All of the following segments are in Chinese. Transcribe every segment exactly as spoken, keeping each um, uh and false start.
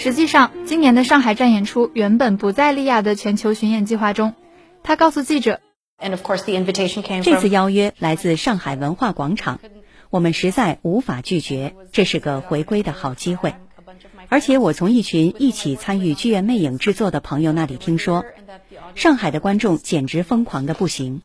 实际上，今年的上海站演出原本不在莉亚的全球巡演计划中。她告诉记者， 这次邀约来自上海文化广场，我们实在无法拒绝，这是个回归的好机会。而且我从一群一起参与剧院魅影制作的朋友那里听说，上海的观众简直疯狂的不行。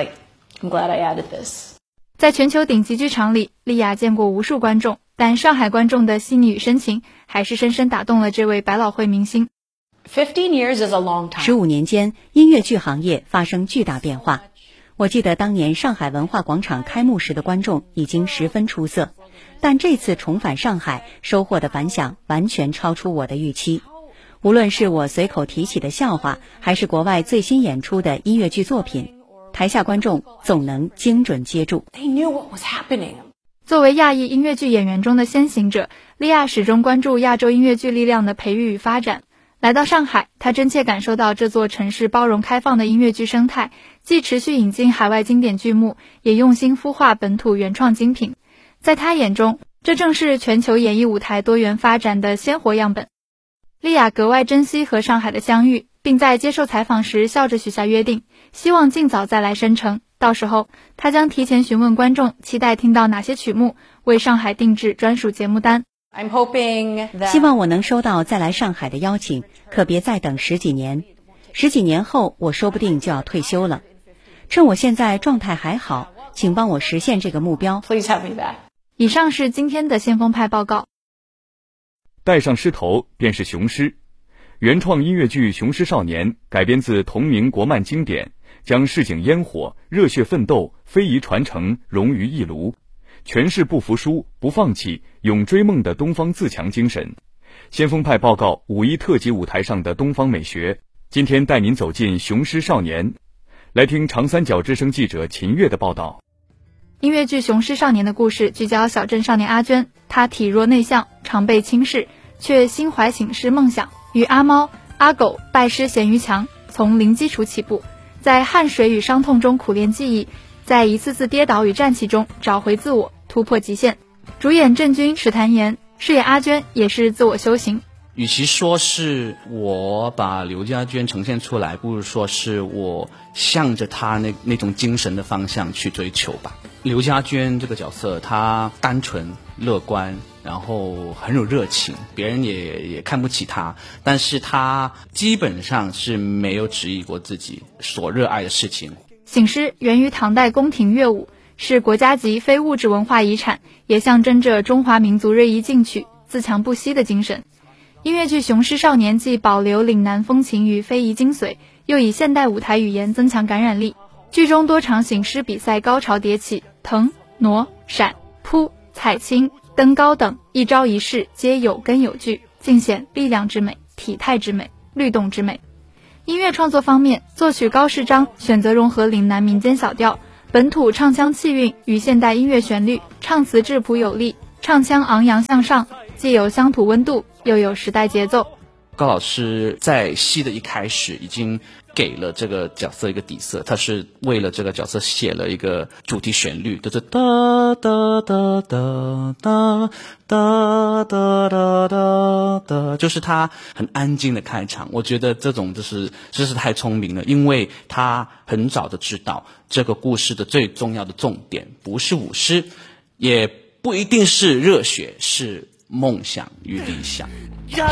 在全球顶级剧场里，莉亚见过无数观众，但上海观众的细腻与深情还是深深打动了这位百老汇明星。 十五年间，音乐剧行业发生巨大变化。我记得当年上海文化广场开幕时的观众已经十分出色，但这次重返上海收获的反响完全超出我的预期。无论是我随口提起的笑话，还是国外最新演出的音乐剧作品，台下观众总能精准接住。 作为亚裔音乐剧演员中的先行者，莉亚始终关注亚洲音乐剧力量的培育与发展。来到上海，她真切感受到这座城市包容开放的音乐剧生态，既持续引进海外经典剧目，也用心孵化本土原创精品。在她眼中，这正是全球演艺舞台多元发展的鲜活样本。莉亚格外珍惜和上海的相遇，并在接受采访时笑着许下约定，希望尽早再来深城。到时候，她将提前询问观众期待听到哪些曲目，为上海定制专属节目单。 希望我能收到再来上海的邀请，可别再等十几年。十几年后，我说不定就要退休了。趁我现在状态还好，请帮我实现这个目标。 以上是今天的先锋派报告。 带上狮头便是雄狮。原创音乐剧《雄狮少年》改编自同名国漫经典，将市井烟火、热血奋斗、非遗传承融于一炉，诠释不服输、不放弃、勇追梦的东方自强精神。先锋派报告五一特辑舞台上的东方美学，今天带您走进《雄狮少年》，来听长三角之声记者秦月的报道。 音乐剧《雄狮少年》的故事聚焦小镇少年阿娟，他体弱内向，常被轻视，却心怀醒狮梦想，与阿猫、阿狗拜师咸鱼强，从零基础起步，在汗水与伤痛中苦练技艺，在一次次跌倒与战绩中找回自我，突破极限。主演郑钧、史谭言饰演阿娟也是自我修行。 与其说是我把刘家娟呈现出来，不如说是我向着她那那种精神的方向去追求吧。刘家娟这个角色，她单纯乐观，然后很有热情，别人也也看不起她，但是她基本上是没有质疑过自己所热爱的事情。 醒狮源于唐代宫廷乐舞，是国家级非物质文化遗产，也象征着中华民族锐意进取、自强不息的精神。音乐剧《雄狮少年》既保留岭南风情与非遗精髓，又以现代舞台语言增强感染力。剧中多场醒狮比赛高潮迭起，腾、挪、闪、扑、踩青、登高等一招一式皆有根有据，尽显力量之美、体态之美、律动之美。音乐创作方面，作曲高世章选择融合岭南民间小调、本土唱腔气韵与现代音乐旋律，唱词质朴有力，唱腔昂扬向上，既有乡土温度，又有时代节奏。 高老师在戏的一开始已经给了这个角色一个底色，他是为了这个角色写了一个主题旋律，就是哒哒哒哒哒哒哒哒哒哒，就是他很安静的开场。我觉得这种就是真是太聪明了，因为他很早的知道这个故事的最重要的重点不是舞狮，也不一定是热血，是梦想與理想。 一舉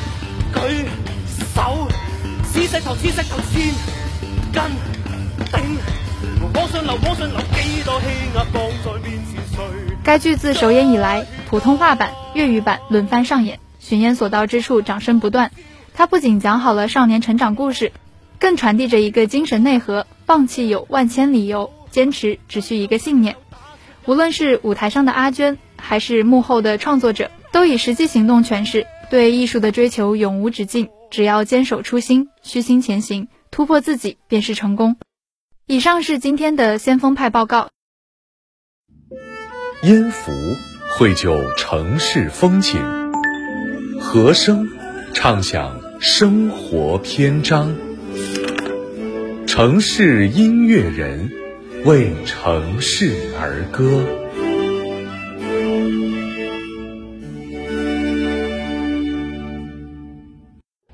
手，似石頭似石頭先跟頂，往上流往上流，幾多氣壓放在面前誰？ 該劇自首演以來，普通話版、粵語版輪番上演，巡演所到之處掌聲不斷。它不僅講好了少年成長故事，更傳遞着一個精神內核：放棄有萬千理由，堅持只需一個信念。無論是舞台上的阿娟，還是幕後的創作者，都以實際行動詮釋對藝術的追求永無止境，只要堅守初心，虛心前行，突破自己便是成功。以上是今天的先锋派報告。 音符绘就城市風景，和聲唱響生活篇章。城市音樂人為城市而歌。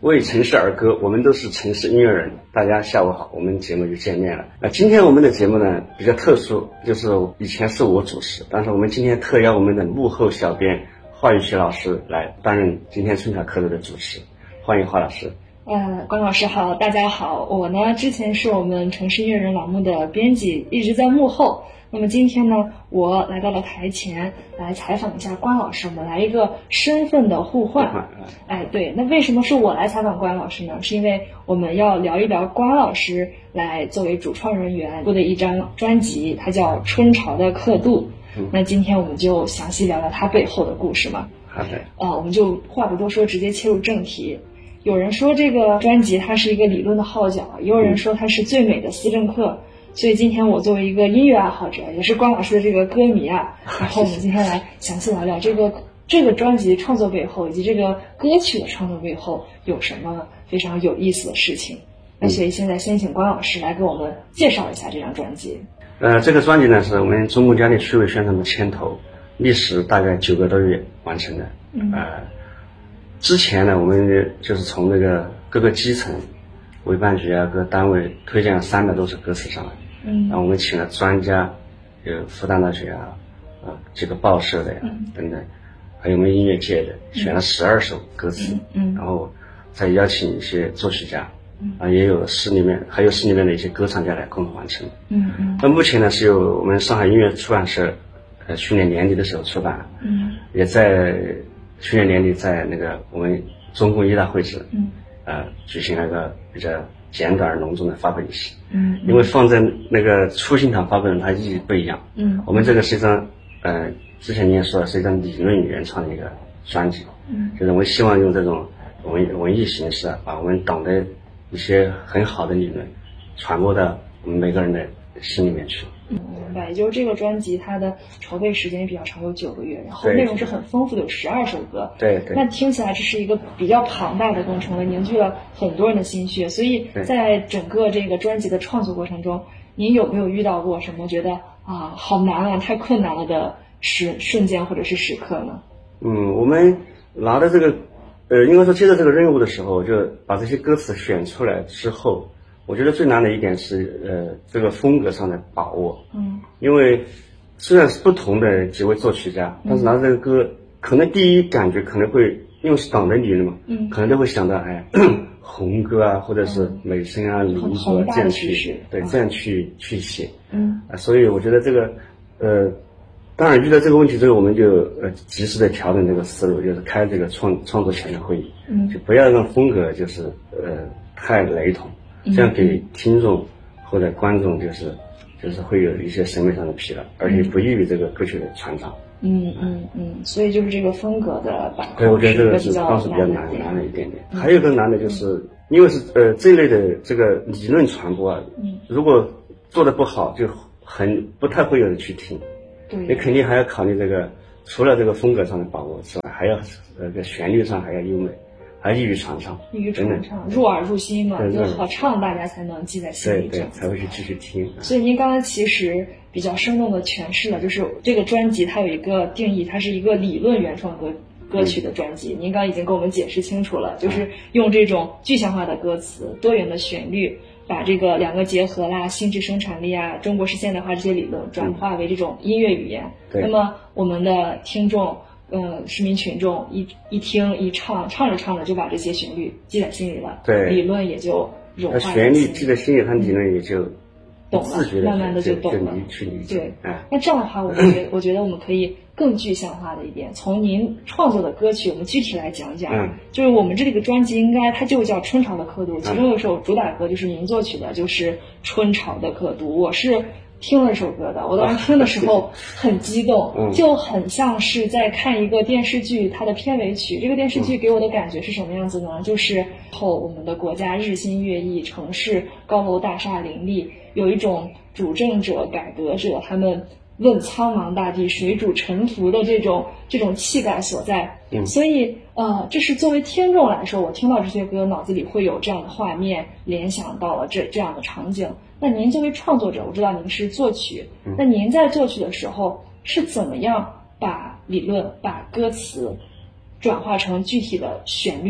为城市而歌，我们都是城市音乐人。大家下午好，我们节目就见面了。那今天我们的节目呢比较特殊，就是以前是我主持，但是我们今天特邀我们的幕后小编华语学老师来担任今天春潮课堂的主持。欢迎华老师。 呃，关老师好，大家好。我呢之前是我们城市音乐人栏目的编辑，一直在幕后。那么今天呢，我来到了台前来采访一下关老师，我们来一个身份的互换。哎，对，那为什么是我来采访关老师呢？是因为我们要聊一聊关老师来作为主创人员做的一张专辑，它叫《春潮的刻度》。嗯、那今天我们就详细聊聊它背后的故事嘛。 好的。 呃，我们就话不多说，直接切入正题。有人说这个专辑它是一个理论的号角，也有人说它是最美的思政课。所以今天我作为一个音乐爱好者，也是关老师的这个歌迷啊，然后我们今天来详细聊聊这个这个专辑创作背后，以及这个歌曲的创作背后有什么非常有意思的事情。那所以现在先请关老师来给我们介绍一下这张专辑。 呃，这个专辑呢是我们中共佳丽区委宣传部牵头，历时大概九个多月完成的。嗯、呃，之前呢，我们就是从那个各个基层、委办局啊、各单位推荐了三百多首歌词上来。嗯，然后我们请了专家，有复旦大学啊，呃，几个报社的呀、嗯、等等，还有我们音乐界的，选了十二首歌词，嗯，然后再邀请一些作曲家，嗯，啊，也有市里面，还有市里面的一些歌唱家来共同完成。嗯嗯。那目前呢是由我们上海音乐出版社，呃，去年年底的时候出版了，嗯，也在去年年底在那个我们中共一大会址，嗯，呃，举行了一个比较简短而隆重的发布仪式。嗯，因为放在那个初心堂发布的它意义不一样。嗯，我们这个是一张，呃，之前你也说了，是一张理论原创的一个专辑。嗯，就是我们希望用这种文文艺形式啊，把我们党的一些很好的理论传播到我们每个人的心里面去。 嗯，明白。也就是这个专辑它的筹备时间比较长，有九个月，然后内容是很丰富的，有十二首歌。 对对。 那听起来这是一个比较庞大的工程了，凝聚了很多人的心血。所以在整个这个专辑的创作过程中，您有没有遇到过什么觉得啊好难啊、太困难了的时瞬间或者是时刻呢？ 嗯，我们拿到这个，呃，应该说接到这个任务的时候，就把这些歌词选出来之后。我觉得最难的一点是，呃，这个风格上的把握。嗯，因为虽然是不同的几位作曲家，但是拿着这个歌，可能第一感觉可能会，因为是党的理论嘛，嗯，可能都会想到，哎，红歌啊，或者是美声啊、民族啊这样去，对，这样去去写。嗯，啊，所以我觉得这个，呃，当然遇到这个问题之后，我们就呃及时的调整这个思路，就是开这个创创作前的会议，嗯，就不要让风格就是呃太雷同。这样给听众或者观众就是就是会有一些审美上的疲劳，而且不利于这个歌曲的传唱。 嗯嗯嗯，所以就是这个风格的把控， 对，我觉得这个是当时比较难难了一点点。还有一个难的就是，因为是呃这一类的这个理论传播啊，嗯，如果做的不好，就很不太会有人去听。对，你肯定还要考虑这个，除了这个风格上的把握之外，还要呃个旋律上还要优美。还易于传唱， 易于传唱，入耳入心嘛，就好唱，大家才能记在心里， 对对，才会去继续听。 所以您刚才其实比较生动的诠释了，就是这个专辑它有一个定义，它是一个理论原创歌歌曲的专辑。嗯、您刚刚已经给我们解释清楚了，就是用这种具象化的歌词、多元的旋律，把这个两个结合啦、心智生产力啊、中国式现代化这些理论转化为这种音乐语言。嗯、那么我们的听众。呃，市民群众一一听一唱，唱着唱着就把这些旋律记在心里了，对，理论也就融化在心里。 旋律记在心里，它理论也就懂了，慢慢的就懂了。 去理解。对， 哎，那这样的话，我觉得我觉得我们可以更具象化的一点，从您创作的歌曲，我们具体来讲讲。嗯，就是我们这个专辑应该它就叫《春潮的刻度》，其中有一首主打歌就是您作曲的，就是《春潮的刻度》，我是。听了这首歌的，我当时听的时候很激动，嗯、就很像是在看一个电视剧它的片尾曲。这个电视剧给我的感觉是什么样子呢？就是后我们的国家日新月异，城市高楼大厦林立，有一种主政者、改革者他们问苍茫大地水主沉浮的这种这种气概所在。嗯、所以呃，这是作为听众来说，我听到这些歌，脑子里会有这样的画面，联想到了这这样的场景。那您作为创作者，我知道您是作曲，那您在作曲的时候是怎么样把理论、把歌词转化成具体的旋律的？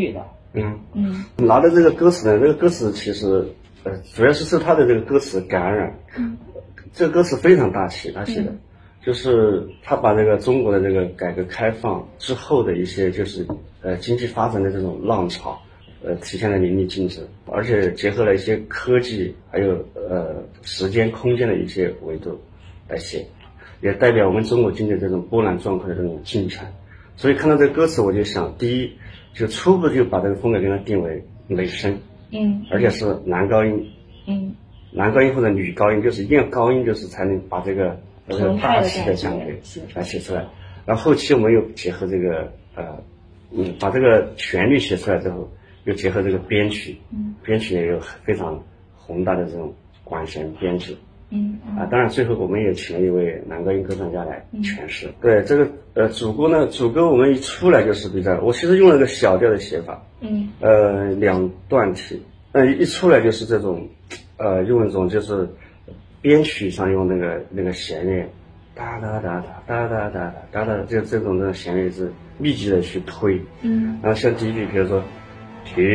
嗯嗯，拿的这个歌词呢，这个歌词其实呃主要是受他的这个歌词感染。嗯，这个歌词非常大气，他写的。嗯，就是他把这个中国的这个改革开放之后的一些就是呃经济发展的这种浪潮，呃体现了淋漓尽致，而且结合了一些科技还有呃时间空间的一些维度来写，也代表我们中国经济这种波澜壮阔的这种进程。所以看到这个歌词，我就想，第一就初步就把这个风格给它定为美声，嗯，而且是男高音，嗯，男高音或者女高音，就是一定要高音，就是才能把这个这个大气的感觉来写出来。然后后期我们又结合这个呃嗯把这个旋律写出来之后，又结合这个编曲，嗯，编曲也有非常宏大的这种管弦编制。嗯啊，当然最后我们也请了一位男高音歌唱家来诠释。嗯、对这个呃主歌呢，主歌我们一出来就是比较，我其实用了个小调的写法，嗯，呃两段体，呃一出来就是这种，呃用一种就是编曲上用那个那个弦乐，哒哒哒哒哒哒哒哒哒，就这种的弦乐是密集的去推，嗯，然后像第一句比如说。